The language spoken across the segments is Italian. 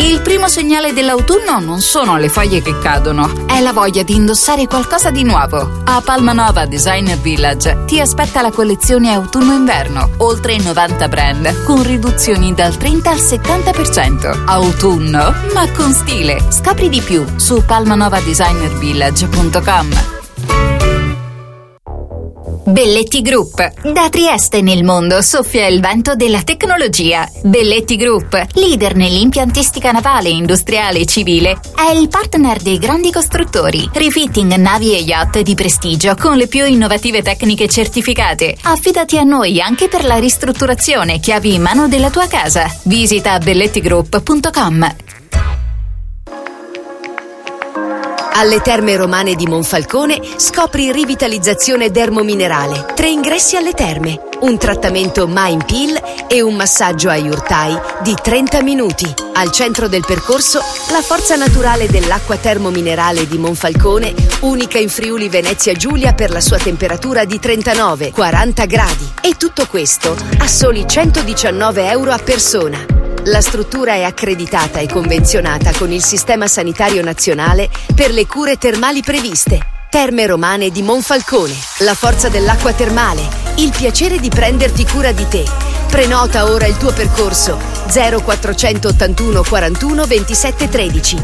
Il primo segnale dell'autunno non sono le foglie che cadono, è la voglia di indossare qualcosa di nuovo. A Palmanova Designer Village ti aspetta la collezione autunno-inverno, oltre 90 brand, con riduzioni dal 30 al 70%. Autunno, ma con stile. Scopri di più su palmanovadesignervillage.com. Belletti Group. Da Trieste nel mondo soffia il vento della tecnologia. Belletti Group, leader nell'impiantistica navale, industriale e civile, è il partner dei grandi costruttori. Refitting navi e yacht di prestigio con le più innovative tecniche certificate. Affidati a noi anche per la ristrutturazione, chiavi in mano della tua casa. Visita bellettigroup.com. Alle Terme Romane di Monfalcone scopri rivitalizzazione dermominerale, 3 ingressi alle terme, un trattamento Mind Peel e un massaggio a Yurtai di 30 minuti. Al centro del percorso la forza naturale dell'acqua termominerale di Monfalcone, unica in Friuli Venezia Giulia per la sua temperatura di 39-40 gradi. E tutto questo a soli €119 a persona. La struttura è accreditata e convenzionata con il Sistema Sanitario Nazionale per le cure termali previste. Terme Romane di Monfalcone, la forza dell'acqua termale, il piacere di prenderti cura di te. Prenota ora il tuo percorso 0481 41 27 13.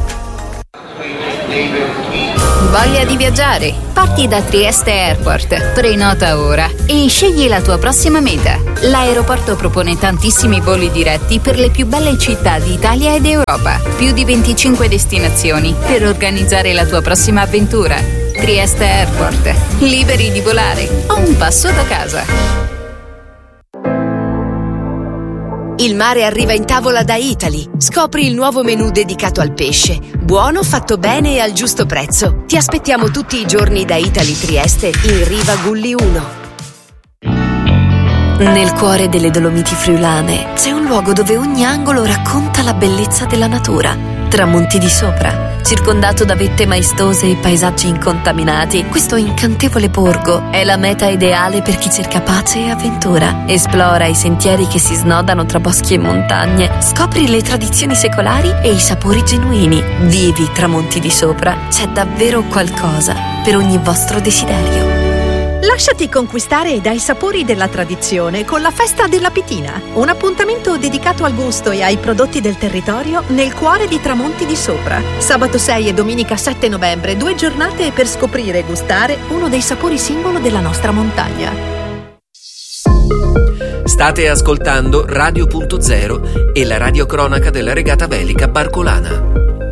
Voglia di viaggiare? Parti da Trieste Airport, prenota ora e scegli la tua prossima meta. L'aeroporto propone tantissimi voli diretti per le più belle città d'Italia ed Europa. Più di 25 destinazioni per organizzare la tua prossima avventura. Trieste Airport, liberi di volare a un passo da casa. Il mare arriva in tavola da Italy. Scopri il nuovo menù dedicato al pesce. Buono, fatto bene e al giusto prezzo. Ti aspettiamo tutti i giorni da Italy Trieste in Riva Gulli 1. Nel cuore delle Dolomiti friulane c'è un luogo dove ogni angolo racconta la bellezza della natura. Tramonti di Sopra, circondato da vette maestose e paesaggi incontaminati, questo incantevole borgo è la meta ideale per chi cerca pace e avventura. Esplora i sentieri che si snodano tra boschi e montagne, scopri le tradizioni secolari e i sapori genuini. Vivi Tramonti di Sopra, c'è davvero qualcosa per ogni vostro desiderio. Lasciati conquistare dai sapori della tradizione con la Festa della Pitina, un appuntamento dedicato al gusto e ai prodotti del territorio nel cuore di Tramonti di Sopra. Sabato 6 e domenica 7 novembre, 2 giornate per scoprire e gustare uno dei sapori simbolo della nostra montagna. State ascoltando Radio.0 e la radiocronaca della regata velica Barcolana.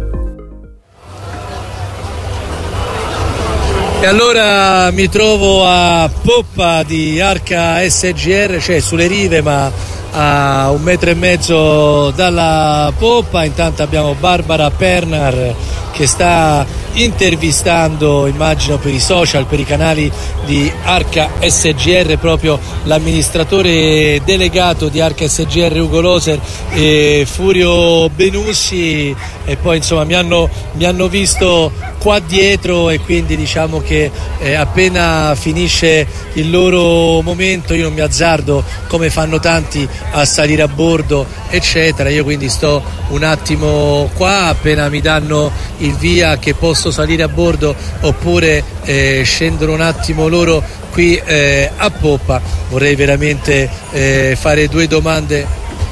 E allora mi trovo a poppa di Arca SGR, cioè sulle rive ma a 1,5 metri dalla poppa. Intanto abbiamo Barbara Pernar che sta intervistando, immagino per i social, per i canali di Arca SGR, proprio l'amministratore delegato di Arca SGR Ugo Loser e Furio Benussi, e poi insomma mi hanno visto qua dietro e quindi diciamo che appena finisce il loro momento io non mi azzardo, come fanno tanti, a salire a bordo eccetera. Io quindi sto un attimo qua, appena mi danno il via che posso salire a bordo oppure scendono un attimo loro qui a poppa, vorrei veramente fare 2 domande.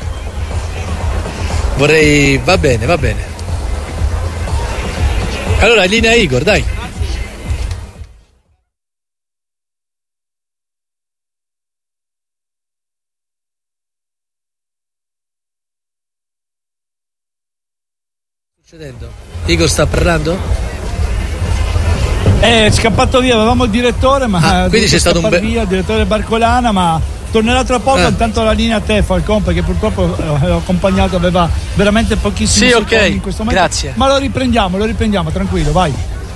Va bene. Allora, linea Igor, dai. Succedendo? Igor sta parlando? È scappato via, avevamo il direttore, ma quindi c'è stato il direttore Barcolana, ma tornerà tra poco. Intanto la linea a te, Falcon, perché purtroppo l'ho accompagnato, aveva veramente pochissimi secondi in questo momento. Grazie. Ma lo riprendiamo, tranquillo, vai.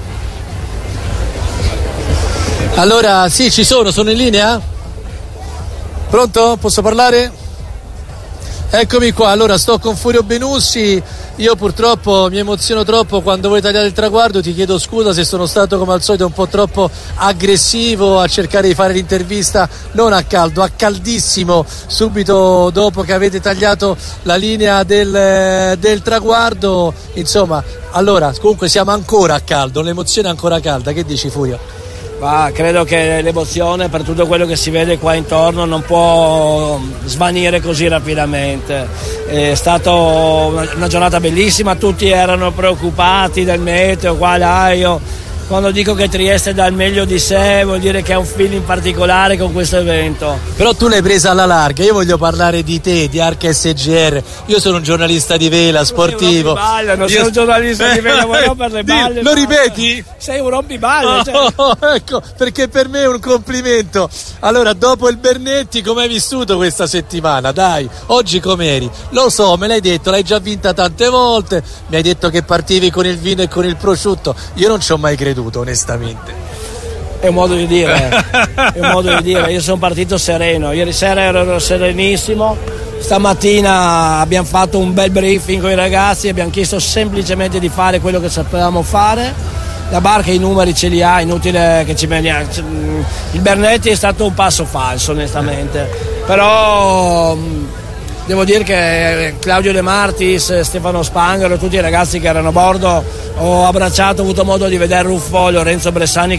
Allora, sì, sono in linea? Pronto? Posso parlare? Eccomi qua, allora sto con Furio Benussi. Io purtroppo mi emoziono troppo quando voi tagliate il traguardo, ti chiedo scusa se sono stato come al solito un po' troppo aggressivo a cercare di fare l'intervista non a caldo, a caldissimo, subito dopo che avete tagliato la linea del traguardo. Insomma, allora comunque siamo ancora a caldo, l'emozione è ancora calda. Che dici, Furio? Credo che l'emozione per tutto quello che si vede qua intorno non può svanire così rapidamente. È stata una giornata bellissima, tutti erano preoccupati del meteo, qua là. Io quando dico che Trieste dà il meglio di sé vuol dire che ha un feeling particolare con questo evento. Però tu l'hai presa alla larga, io voglio parlare di te, di Arca SGR. Io sono un giornalista di vela, sportivo. Non sei un giornalista di vela, voglio per le balle. Lo ripeti? Sei un rompiballe. Ecco, perché per me è un complimento. Allora, dopo il Bernetti, come hai vissuto questa settimana? Dai, oggi com'eri? Lo so, me l'hai detto, l'hai già vinta tante volte, mi hai detto che partivi con il vino e con il prosciutto. Io non ci ho mai creduto, onestamente. È un modo di dire, io sono partito sereno, ieri sera ero serenissimo, stamattina abbiamo fatto un bel briefing con i ragazzi, abbiamo chiesto semplicemente di fare quello che sapevamo fare. La barca i numeri ce li ha, inutile che ci veniamo. Il Bernetti è stato un passo falso, onestamente, però devo dire che Claudio De Martis, Stefano Spangaro, tutti i ragazzi che erano a bordo, ho abbracciato, ho avuto modo di vedere Ruffo, Lorenzo Bressani, che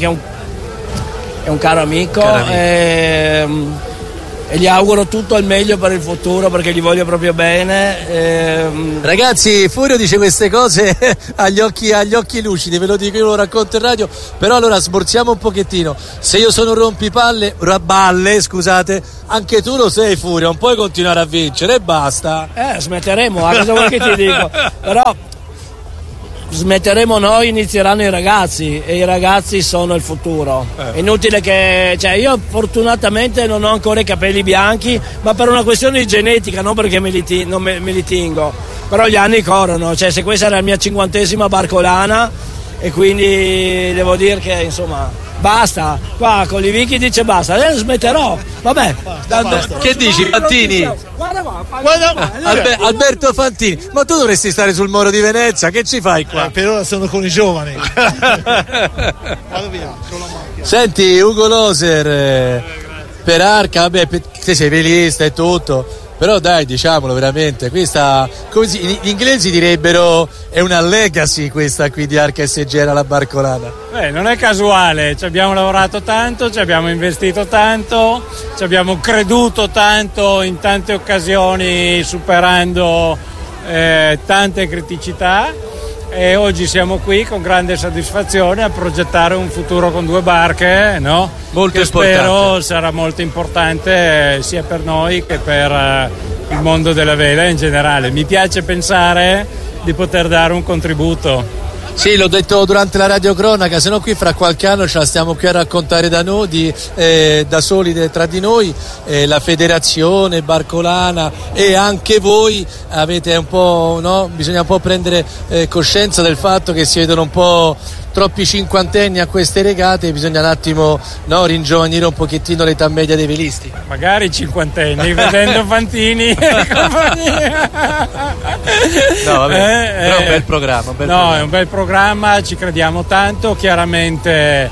è un caro amico. E gli auguro tutto il meglio per il futuro, perché gli voglio proprio bene. Ragazzi, Furio dice queste cose agli occhi lucidi, ve lo dico, io lo racconto in radio. Però allora sborziamo un pochettino. Se io sono rompiballe, scusate, anche tu lo sei, Furio, non puoi continuare a vincere e basta. Smetteremo, cosa vuoi che ti dico? Però smetteremo noi, inizieranno i ragazzi, e i ragazzi sono il futuro. È inutile che, io fortunatamente non ho ancora i capelli bianchi, ma per una questione di genetica, non perché me li tingo, però gli anni corrono, se questa era la mia 50ª barcolana, e quindi devo dire che insomma basta. Qua con i Vicky dice basta, smetterò, vabbè. Che dici, Fantini? Guarda qua. Alberto Fantini, ma tu dovresti stare sul Moro di Venezia, che ci fai qua? Per ora sono con i giovani. Vado via con la macchina. Senti, Ugo Loser, per Arca, te sei velista e tutto, però dai, diciamolo veramente, questa, gli inglesi direbbero, è una legacy questa qui di Arca SGR alla barcolana. Non è casuale, ci abbiamo lavorato tanto, ci abbiamo investito tanto, ci abbiamo creduto tanto in tante occasioni, superando tante criticità, e oggi siamo qui con grande soddisfazione a progettare un futuro con 2 barche, no? Molto che importante. Spero sarà molto importante sia per noi che per il mondo della vela in generale. Mi piace pensare di poter dare un contributo. Sì, l'ho detto durante la radiocronaca, se no qui fra qualche anno ce la stiamo qui a raccontare da soli tra di noi, la federazione barcolana, e anche voi avete un po', no? Bisogna un po' prendere coscienza del fatto che si vedono un po' troppi cinquantenni a queste regate, bisogna un attimo, no, ringiovanire un pochettino l'età media dei velisti. Magari cinquantenni, vedendo Fantini e compagnia. No, vabbè, però è un bel programma. È un bel programma, ci crediamo tanto, chiaramente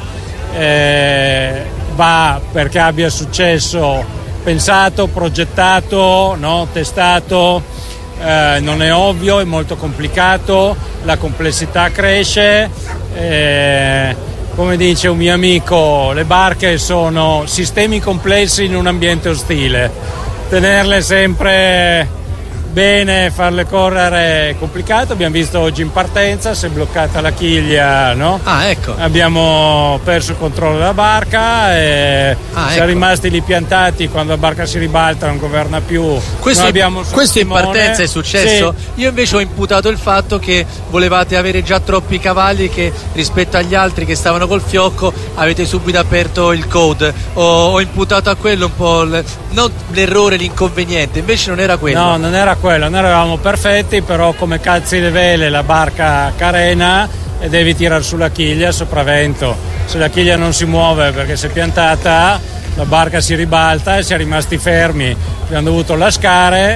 va perché abbia successo, pensato, progettato, no, testato, non è ovvio, è molto complicato, la complessità cresce. Come dice un mio amico, le barche sono sistemi complessi in un ambiente ostile, tenerle sempre bene, farle correre è complicato. Abbiamo visto oggi in partenza, si è bloccata la chiglia, no? Ecco. Abbiamo perso il controllo della barca e siamo rimasti lì piantati. Quando la barca si ribalta non governa più. Questo in partenza è successo? Sì. Io invece ho imputato il fatto che volevate avere già troppi cavalli, che rispetto agli altri che stavano col fiocco avete subito aperto il code. Ho imputato a quello un po' non l'errore, l'inconveniente, invece non era quello. No, non era quello, noi eravamo perfetti, però come cazzi le vele la barca carena e devi tirare sulla chiglia a sopravvento. Se la chiglia non si muove perché si è piantata, la barca si ribalta e si è rimasti fermi. Abbiamo dovuto lascare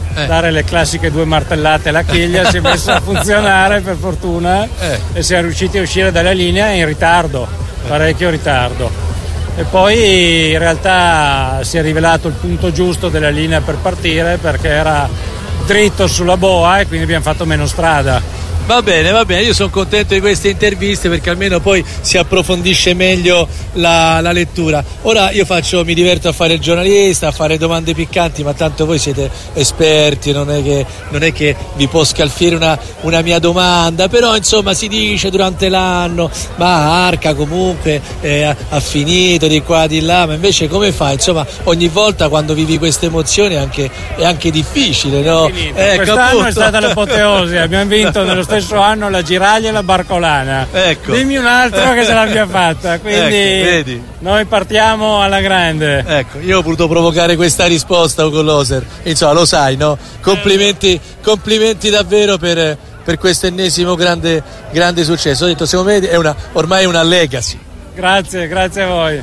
dare le classiche 2 martellate alla chiglia, si è messa a funzionare per fortuna e siamo riusciti a uscire dalla linea in ritardo, parecchio ritardo. E poi in realtà si è rivelato il punto giusto della linea per partire, perché era dritto sulla boa e quindi abbiamo fatto meno strada. Va bene, io sono contento di queste interviste perché almeno poi si approfondisce meglio la lettura. Ora io mi diverto a fare il giornalista, a fare domande piccanti, ma tanto voi siete esperti, non è che vi può scalfire una mia domanda, però insomma si dice durante l'anno, ma Arca comunque ha finito di qua di là, ma invece come fa? Insomma, ogni volta quando vivi queste emozioni è anche difficile, no? Quest'anno appunto. È stata l'apoteosi, abbiamo vinto nello stesso anno la Giraglia e la Barcolana. Ecco. Dimmi un altro che ce l'abbia fatta, quindi vedi. Noi partiamo alla grande. Ecco, io ho voluto provocare questa risposta con Loser, insomma lo sai, no? Complimenti davvero per questo ennesimo grande successo. Ho detto, secondo me è ormai una legacy. Grazie a voi.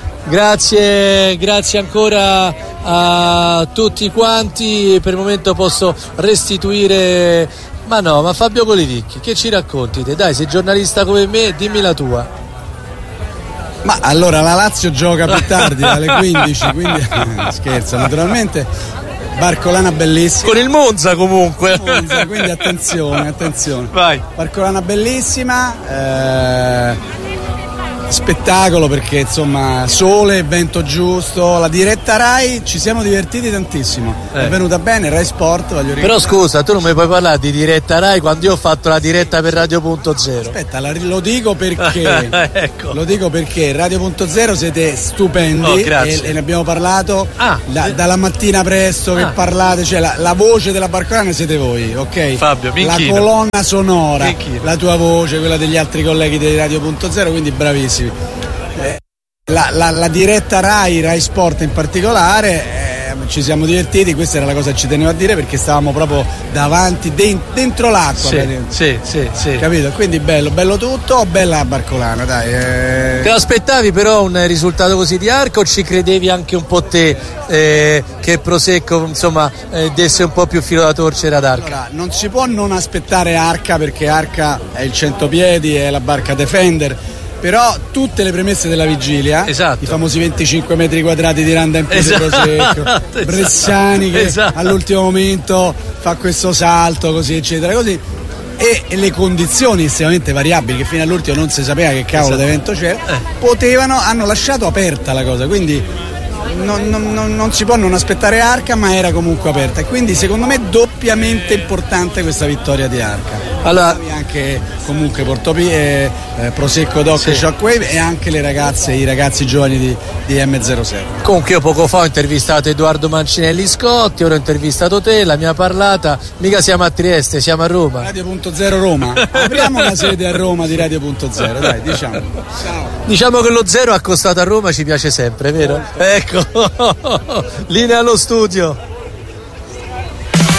Grazie ancora a tutti quanti. Per il momento posso restituire. Ma Fabio Colivicchi, che ci racconti te? Dai, sei giornalista come me, dimmi la tua. Ma allora la Lazio gioca più tardi, alle 15, quindi scherzo, naturalmente. Barcolana bellissima. Con il Monza comunque. Quindi attenzione. Vai. Barcolana bellissima. Spettacolo, perché insomma sole, vento giusto, la diretta Rai, ci siamo divertiti tantissimo, è venuta bene, Rai Sport, voglio ricordare. Però scusa, tu non mi puoi parlare di diretta Rai quando io ho fatto la diretta per Radio.0. Aspetta, lo dico perché ecco. Lo dico perché Radio.0 siete stupendi, e ne abbiamo parlato dalla mattina presto che parlate, cioè la voce della Barcolana siete voi, ok? Fabio, minchino. La colonna sonora, la tua voce, quella degli altri colleghi di Radio.0, quindi bravissimi. La diretta Rai Sport in particolare, ci siamo divertiti, questa era la cosa che ci tenevo a dire, perché stavamo proprio davanti, dentro l'acqua, sì. Capito? Quindi bello tutto, bella Barcolana, dai. Te l'aspettavi però un risultato così di Arca, o ci credevi anche un po' te che Prosecco insomma desse un po' più filo da torcere ad Arca? Allora, non si può non aspettare Arca, perché Arca è il 100 piedi, è la barca Defender. Però tutte le premesse della vigilia, i famosi 25 metri quadrati di randa in più di Prosecco, Bressani che all'ultimo momento fa questo salto, così eccetera, così, e le condizioni estremamente variabili, che fino all'ultimo non si sapeva che cavolo di evento c'era, hanno lasciato aperta la cosa, quindi non si può non aspettare Arca, ma era comunque aperta, e quindi secondo me doppiamente importante questa vittoria di Arca. Allora, anche comunque Prosecco Doc e Shockwave, e anche i ragazzi giovani di M07. Comunque io poco fa ho intervistato Edoardo Mancinelli Scotti, ora ho intervistato te, la mia parlata, mica siamo a Trieste, siamo a Roma. Radio.0 Roma, apriamo la sede a Roma di Radio.0, dai, diciamo. Diciamo che lo zero accostato a Roma ci piace sempre, vero? Ecco, linea allo studio.